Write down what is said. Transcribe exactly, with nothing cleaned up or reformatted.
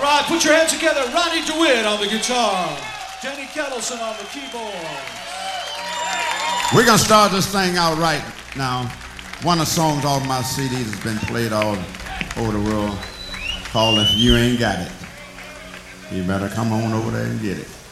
right, put your hands together. Ronnie DeWitt on the guitar. Danny Kettleson on the keyboard. We're going to start this thing out right now. One of the songs off my C Ds has been played all over the world, called If You Ain't Got It. You better come on over there and get it.